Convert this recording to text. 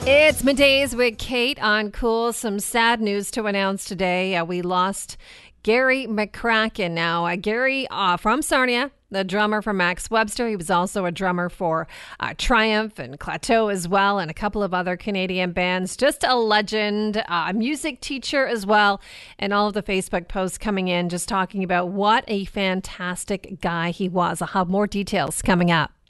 It's middays with Kate on Cool. Some sad news to announce today. We lost Gary McCracken. Now, Gary from Sarnia, the drummer for Max Webster. He was also a drummer for Triumph and Clateau as well, and a couple of other Canadian bands. Just a legend, a music teacher as well. And all of the Facebook posts coming in just talking about what a fantastic guy he was. I'll have more details coming up.